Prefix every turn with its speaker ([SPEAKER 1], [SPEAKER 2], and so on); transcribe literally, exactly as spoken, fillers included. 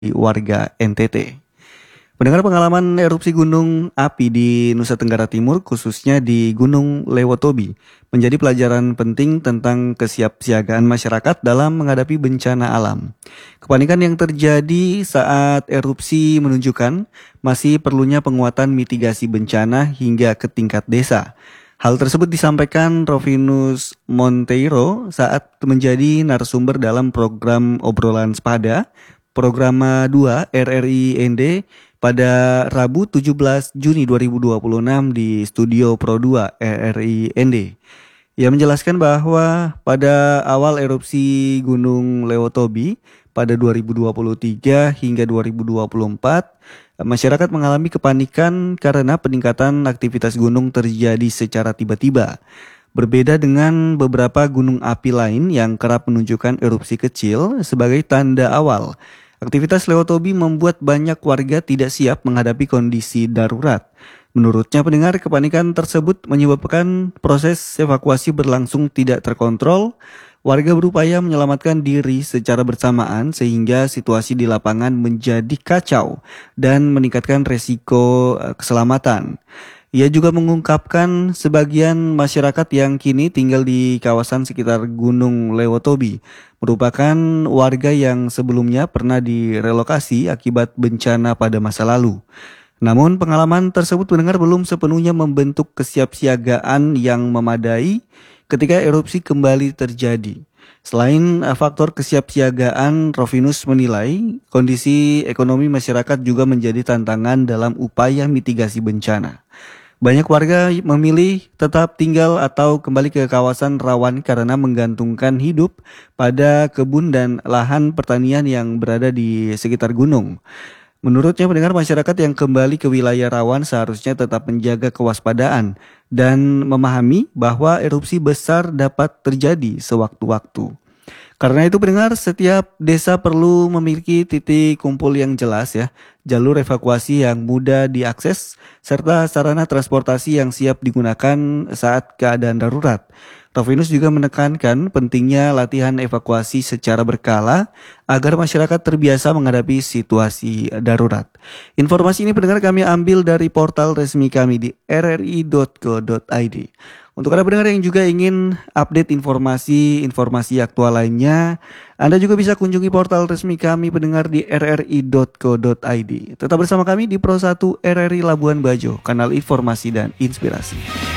[SPEAKER 1] warga N T T. Mendengar pengalaman erupsi gunung api di Nusa Tenggara Timur, khususnya di Gunung Lewotobi, menjadi pelajaran penting tentang kesiapsiagaan masyarakat dalam menghadapi bencana alam. Kepanikan yang terjadi saat erupsi menunjukkan masih perlunya penguatan mitigasi bencana hingga ke tingkat desa. Hal tersebut disampaikan Rovinus Monteiro saat menjadi narasumber dalam program Obrolan Sepada, Programa dua R R I N D pada Rabu tujuh belas Juni dua ribu dua puluh enam di Studio Pro dua R R I N D. Ia menjelaskan bahwa pada awal erupsi Gunung Lewotobi pada dua ribu dua puluh tiga hingga dua ribu dua puluh empat, masyarakat mengalami kepanikan karena peningkatan aktivitas gunung terjadi secara tiba-tiba. Berbeda dengan beberapa gunung api lain yang kerap menunjukkan erupsi kecil sebagai tanda awal, aktivitas Lewotobi membuat banyak warga tidak siap menghadapi kondisi darurat. Menurutnya, pendengar, kepanikan tersebut menyebabkan proses evakuasi berlangsung tidak terkontrol. Warga berupaya menyelamatkan diri secara bersamaan sehingga situasi di lapangan menjadi kacau dan meningkatkan resiko keselamatan. Ia juga mengungkapkan sebagian masyarakat yang kini tinggal di kawasan sekitar Gunung Lewotobi merupakan warga yang sebelumnya pernah direlokasi akibat bencana pada masa lalu. Namun pengalaman tersebut mendengar belum sepenuhnya membentuk kesiapsiagaan yang memadai ketika erupsi kembali terjadi. Selain faktor kesiapsiagaan, Rovinus menilai kondisi ekonomi masyarakat juga menjadi tantangan dalam upaya mitigasi bencana. Banyak warga memilih tetap tinggal atau kembali ke kawasan rawan karena menggantungkan hidup pada kebun dan lahan pertanian yang berada di sekitar gunung. Menurutnya, pendengar, masyarakat yang kembali ke wilayah rawan seharusnya tetap menjaga kewaspadaan dan memahami bahwa erupsi besar dapat terjadi sewaktu-waktu. Karena itu, pendengar, setiap desa perlu memiliki titik kumpul yang jelas ya, jalur evakuasi yang mudah diakses, serta sarana transportasi yang siap digunakan saat keadaan darurat. Rovinus juga menekankan pentingnya latihan evakuasi secara berkala agar masyarakat terbiasa menghadapi situasi darurat. Informasi ini, pendengar, kami ambil dari portal resmi kami di r r i dot co dot i d. Untuk Anda pendengar yang juga ingin update informasi-informasi aktual lainnya, Anda juga bisa kunjungi portal resmi kami pendengar di r r i dot co dot i d. Tetap bersama kami di Pro satu R R I Labuan Bajo, kanal informasi dan inspirasi.